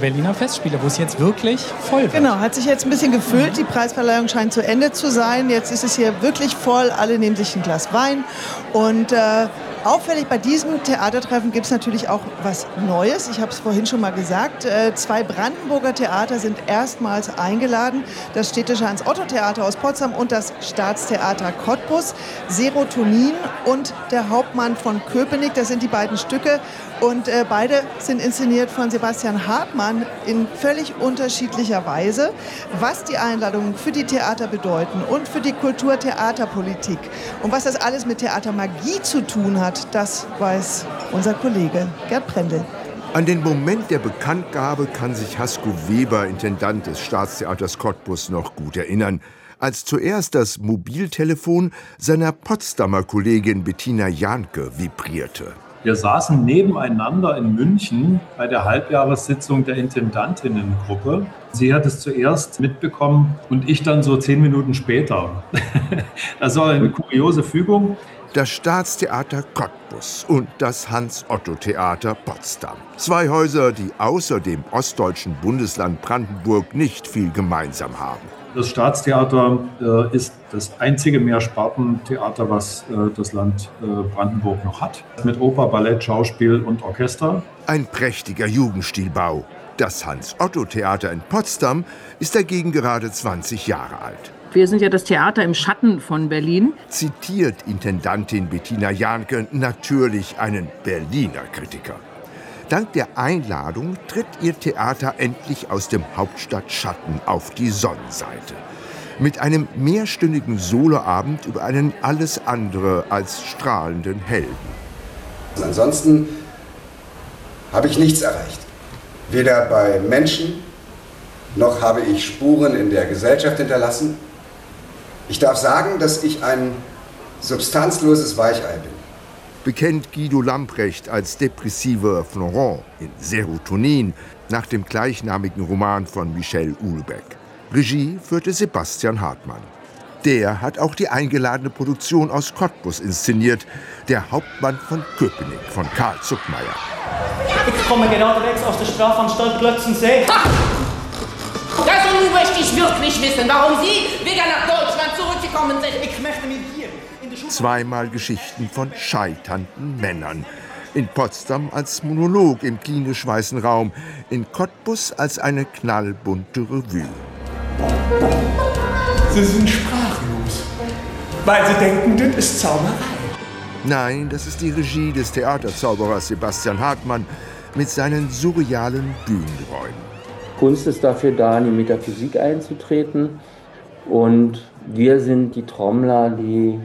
Berliner Festspiele, wo es jetzt wirklich voll wird. Genau, hat sich jetzt ein bisschen gefüllt. Die Preisverleihung scheint zu Ende zu sein. Jetzt ist es hier wirklich voll. Alle nehmen sich ein Glas Wein. Und auffällig bei diesem Theatertreffen gibt es natürlich auch was Neues. Ich habe es vorhin schon mal gesagt. 2 Brandenburger Theater sind erstmals eingeladen. Das Städtische Hans-Otto-Theater aus Potsdam und das Staatstheater Cottbus. Serotonin und der Hauptmann von Köpenick, das sind die beiden Stücke. Und beide sind inszeniert von Sebastian Hartmann in völlig unterschiedlicher Weise. Was die Einladungen für die Theater bedeuten und für die Kulturtheaterpolitik und was das alles mit Theatermagie zu tun hat, das weiß unser Kollege Gerd Brendel. An den Moment der Bekanntgabe kann sich Hasko Weber, Intendant des Staatstheaters Cottbus, noch gut erinnern, als zuerst das Mobiltelefon seiner Potsdamer Kollegin Bettina Jahnke vibrierte. Wir saßen nebeneinander in München bei der Halbjahressitzung der Intendantinnengruppe. Sie hat es zuerst mitbekommen und ich dann so 10 Minuten später. Das war eine kuriose Fügung. Das Staatstheater Cottbus und das Hans-Otto-Theater Potsdam. 2 Häuser, die außer dem ostdeutschen Bundesland Brandenburg nicht viel gemeinsam haben. Das Staatstheater ist das einzige Mehrspartentheater, was das Land Brandenburg noch hat. Mit Oper, Ballett, Schauspiel und Orchester. Ein prächtiger Jugendstilbau. Das Hans-Otto-Theater in Potsdam ist dagegen gerade 20 Jahre alt. Wir sind ja das Theater im Schatten von Berlin. Zitiert Intendantin Bettina Jahnke natürlich einen Berliner Kritiker. Dank der Einladung tritt ihr Theater endlich aus dem Hauptstadtschatten auf die Sonnenseite. Mit einem mehrstündigen Soloabend über einen alles andere als strahlenden Helden. Ansonsten habe ich nichts erreicht. Weder bei Menschen, noch habe ich Spuren in der Gesellschaft hinterlassen. Ich darf sagen, dass ich ein substanzloses Weichei bin. Bekennt Guido Lamprecht als depressiver Florent in Serotonin nach dem gleichnamigen Roman von Michel Houellebecq. Regie führte Sebastian Hartmann. Der hat auch die eingeladene Produktion aus Cottbus inszeniert, Der Hauptmann von Köpenick von Karl Zuckmayer. Ich komme gerade aus der Strafanstalt Plötzensee. Das und nun möchte ich wirklich wissen, warum Sie wieder nach Deutschland zurückgekommen sind. Ich möchte mir hier in der Schule... 2-mal Geschichten von scheiternden Männern. In Potsdam als Monolog im klinisch weißen Raum, in Cottbus als eine knallbunte Revue. Sie sind sprachlos, weil Sie denken, das ist Zauberei. Nein, das ist die Regie des Theaterzauberers Sebastian Hartmann mit seinen surrealen Bühnenräumen. Kunst ist dafür da, in die Metaphysik einzutreten. Und wir sind die Trommler, die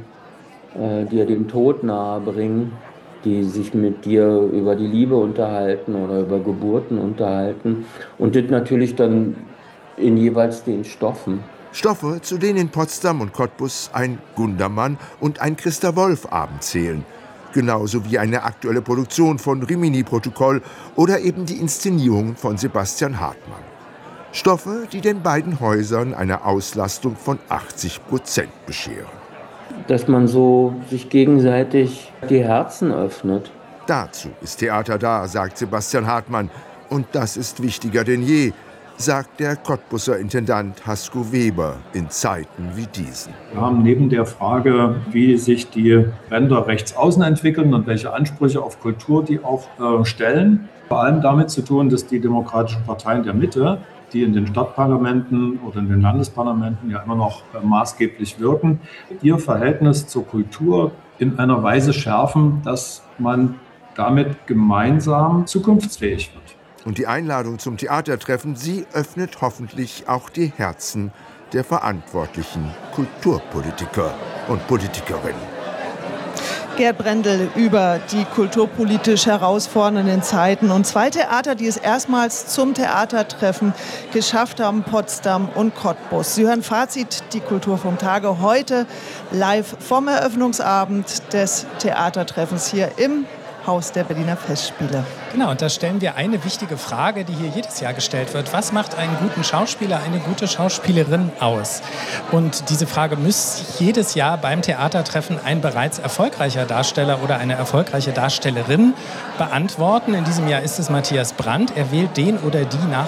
dir den Tod nahe bringen, die sich mit dir über die Liebe unterhalten oder über Geburten unterhalten. Und das natürlich dann in jeweils den Stoffen. Stoffe, zu denen in Potsdam und Cottbus ein Gundermann und ein Christa Wolf-Abend zählen. Genauso wie eine aktuelle Produktion von Rimini-Protokoll oder eben die Inszenierungen von Sebastian Hartmann. Stoffe, die den beiden Häusern eine Auslastung von 80% bescheren. Dass man so sich gegenseitig die Herzen öffnet. Dazu ist Theater da, sagt Sebastian Hartmann. Und das ist wichtiger denn je, sagt der Cottbuser Intendant Hasko Weber in Zeiten wie diesen. Wir haben neben der Frage, wie sich die Ränder rechts außen entwickeln und welche Ansprüche auf Kultur die auch stellen, vor allem damit zu tun, dass die demokratischen Parteien der Mitte, die in den Stadtparlamenten oder in den Landesparlamenten ja immer noch maßgeblich wirken, ihr Verhältnis zur Kultur in einer Weise schärfen, dass man damit gemeinsam zukunftsfähig wird. Und die Einladung zum Theatertreffen, sie öffnet hoffentlich auch die Herzen der verantwortlichen Kulturpolitiker und Politikerinnen. Gerd Brendel über die kulturpolitisch herausfordernden Zeiten und 2 Theater, die es erstmals zum Theatertreffen geschafft haben, Potsdam und Cottbus. Sie hören Fazit, die Kultur vom Tage, heute live vom Eröffnungsabend des Theatertreffens hier im Haus der Berliner Festspiele. Genau, und da stellen wir eine wichtige Frage, die hier jedes Jahr gestellt wird. Was macht einen guten Schauspieler, eine gute Schauspielerin aus? Und diese Frage muss jedes Jahr beim Theatertreffen ein bereits erfolgreicher Darsteller oder eine erfolgreiche Darstellerin beantworten. In diesem Jahr ist es Matthias Brandt. Er wählt den oder die nach